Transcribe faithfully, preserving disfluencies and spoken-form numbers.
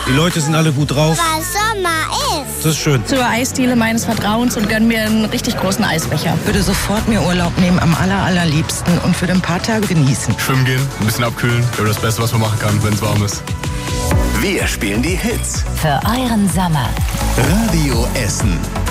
Die Leute sind alle gut drauf. Weil Sommer ist. Das ist schön. Zur Eisdiele meines Vertrauens und gönn mir einen richtig großen Eisbecher. Würde sofort mir Urlaub nehmen, am aller, allerliebsten und für ein paar Tage genießen. Schwimmen gehen, ein bisschen abkühlen. Wäre das Beste, was man machen kann, wenn es warm ist. Wir spielen die Hits. Für euren Sommer. Radio Essen.